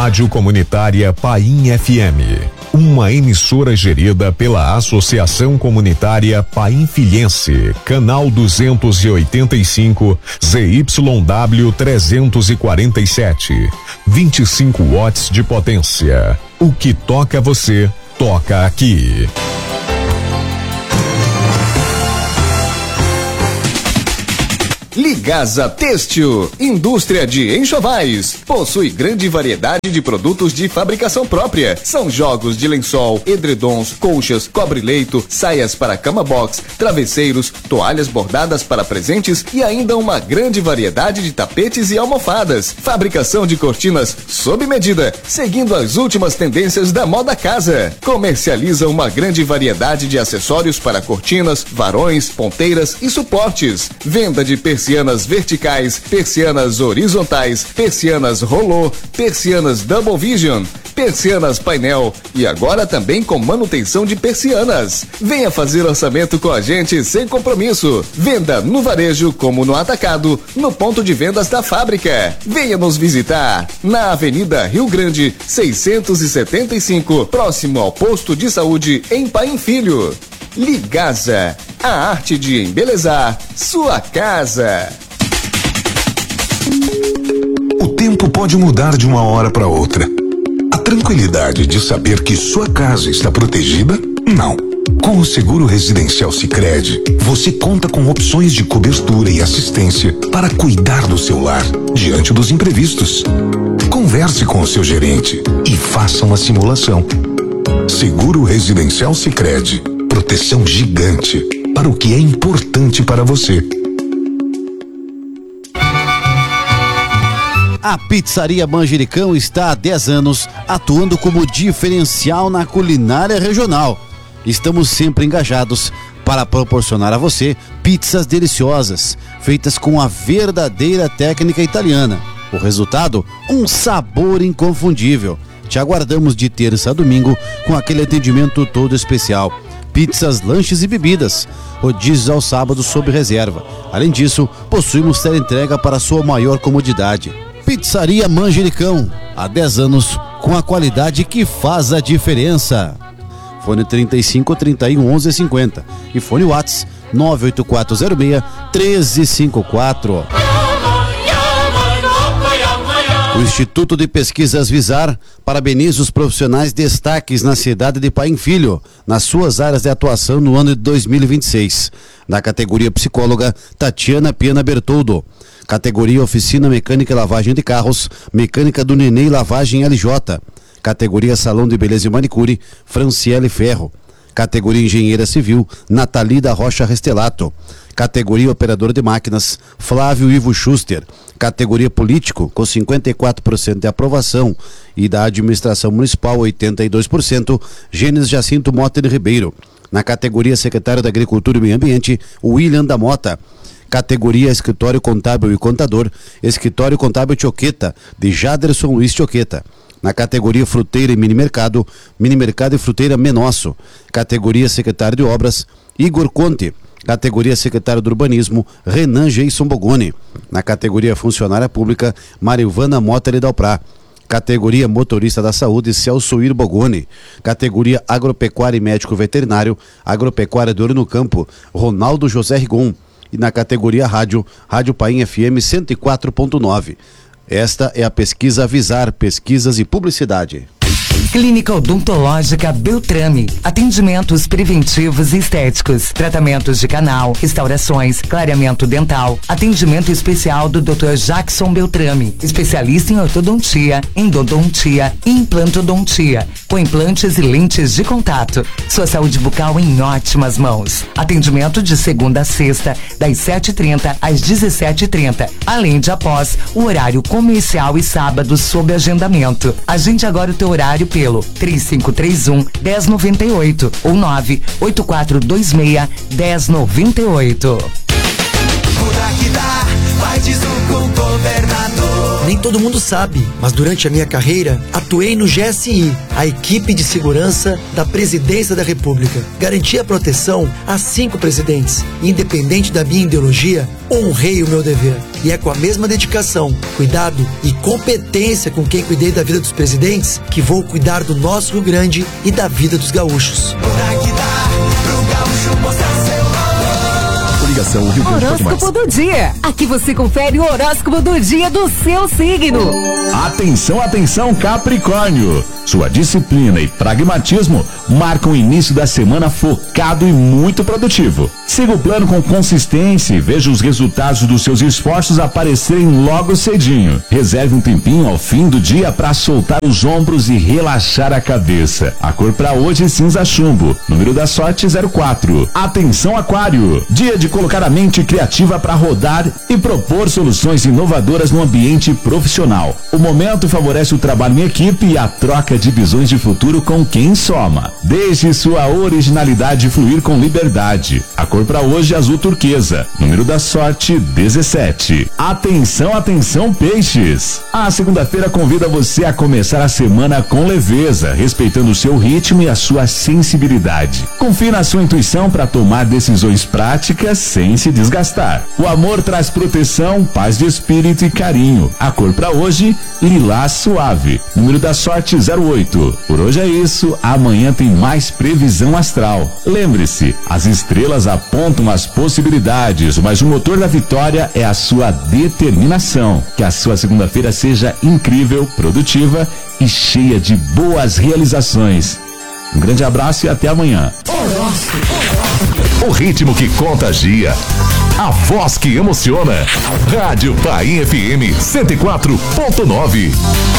Rádio Comunitária Paim FM, uma emissora gerida pela Associação Comunitária Painfilhense, canal 285, ZYW 347, 25 watts de potência. O que toca você, toca aqui. Ligasa Têxtil, indústria de enxovais, possui grande variedade de produtos de fabricação própria. São jogos de lençol, edredons, colchas, cobre-leito, saias para cama box, travesseiros, toalhas bordadas para presentes e ainda uma grande variedade de tapetes e almofadas. Fabricação de cortinas sob medida, seguindo as últimas tendências da moda casa. Comercializa uma grande variedade de acessórios para cortinas, varões, ponteiras e suportes. Venda de persianas verticais, persianas horizontais, persianas rolô, persianas double vision, persianas painel e agora também com manutenção de persianas. Venha fazer orçamento com a gente sem compromisso. Venda no varejo como no atacado, no ponto de vendas da fábrica. Venha nos visitar na Avenida Rio Grande 675, próximo ao posto de saúde em Paim Filho. Ligasa, a arte de embelezar sua casa. O tempo pode mudar de uma hora para outra. A tranquilidade de saber que sua casa está protegida? Não. Com o Seguro Residencial Sicredi, você conta com opções de cobertura e assistência para cuidar do seu lar diante dos imprevistos. Converse com o seu gerente e faça uma simulação. Seguro Residencial Sicredi. Proteção gigante para o que é importante para você. A Pizzaria Manjericão está há 10 anos atuando como diferencial na culinária regional. Estamos sempre engajados para proporcionar a você pizzas deliciosas, feitas com a verdadeira técnica italiana. O resultado? Um sabor inconfundível. Te aguardamos de terça a domingo com aquele atendimento todo especial. Pizzas, lanches e bebidas. Rodízios aos sábados sob reserva. Além disso, possuímos teleentrega para sua maior comodidade. Pizzaria Manjericão, há 10 anos, com a qualidade que faz a diferença. Fone 35 31 11 50 e fone WhatsApp 98406 1354. O Instituto de Pesquisas Visar parabeniza os profissionais destaques na cidade de Paim Filho, nas suas áreas de atuação no ano de 2026. Na categoria psicóloga, Tatiana Piana Bertoldo. Categoria Oficina Mecânica e Lavagem de Carros, Mecânica do Nenê e Lavagem LJ. Categoria Salão de Beleza e Manicure, Franciele Ferro. Categoria Engenheira Civil, Nathalie da Rocha Restelato. Categoria Operador de Máquinas, Flávio Ivo Schuster. Categoria Político, com 54% de aprovação, e da Administração Municipal, 82%, Gênesis Jacinto Mota de Ribeiro. Na categoria Secretário da Agricultura e Meio Ambiente, William da Mota. Categoria Escritório Contábil e Contador, Escritório Contábil Tioqueta, de Jaderson Luiz Tioqueta. Na categoria Fruteira e Minimercado, Minimercado e Fruteira Menosso. Categoria Secretário de Obras, Igor Conte. Categoria Secretário do Urbanismo, Renan Geison Bogoni. Na categoria Funcionária Pública, Marivana Mota Lidalprá. Categoria Motorista da Saúde, Celso Ir Bogoni. Categoria Agropecuária e Médico Veterinário, Agropecuária de Ouro no Campo, Ronaldo José Rigon. E na categoria Rádio, Rádio Paim FM 104.9. Esta é a pesquisa Visar, Pesquisas e Publicidade. Clínica Odontológica Beltrame. Atendimentos preventivos e estéticos. Tratamentos de canal, restaurações, clareamento dental. Atendimento especial do Dr. Jackson Beltrame. Especialista em ortodontia, endodontia e implantodontia. Com implantes e lentes de contato. Sua saúde bucal em ótimas mãos. Atendimento de segunda a sexta, das 7h30 às 17h30. Além de após o horário comercial e sábado sob agendamento. Agende agora o teu horário pelo 3531-1098 ou 98426-1098. Muda que dá, vai dizer com o governador. Nem todo mundo sabe, mas durante a minha carreira, atuei no GSI, a equipe de segurança da Presidência da República. Garanti a proteção a 5 presidentes. Independente da minha ideologia, honrei o meu dever. E é com a mesma dedicação, cuidado e competência com quem cuidei da vida dos presidentes que vou cuidar do nosso Rio Grande e da vida dos gaúchos. Horóscopo do dia. Aqui você confere o horóscopo do dia do seu signo. Atenção, atenção, Capricórnio. Sua disciplina e pragmatismo marcam o início da semana focado e muito produtivo. Siga o plano com consistência e veja os resultados dos seus esforços aparecerem logo cedinho. Reserve um tempinho ao fim do dia para soltar os ombros e relaxar a cabeça. A cor para hoje é cinza chumbo. Número da sorte 04. Atenção, Aquário. Dia de colocar a mente criativa para rodar e propor soluções inovadoras no ambiente profissional. O momento favorece o trabalho em equipe e a troca de visões de futuro com quem soma. Deixe sua originalidade fluir com liberdade. A cor para hoje é azul turquesa. Número da sorte 17. Atenção, atenção, peixes. A segunda-feira convida você a começar a semana com leveza, respeitando o seu ritmo e a sua sensibilidade. Confie na sua intuição para tomar decisões práticas sem se desgastar. O amor traz proteção, paz de espírito e carinho. A cor para hoje, lilás suave. Número da sorte 08. Por hoje é isso, amanhã tem mais previsão astral. Lembre-se, as estrelas apontam as possibilidades, mas o motor da vitória é a sua determinação. Que a sua segunda-feira seja incrível, produtiva e cheia de boas realizações. Um grande abraço e até amanhã. O ritmo que contagia. A voz que emociona. Rádio Paim FM 104.9.